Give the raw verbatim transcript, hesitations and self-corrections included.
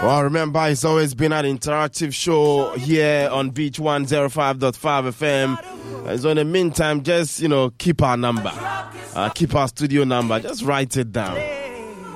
Well, remember, it's always been an interactive show here on Beach one oh five point five F M. So in the meantime, just, you know, keep our number. Uh, keep our studio number. Just write it down.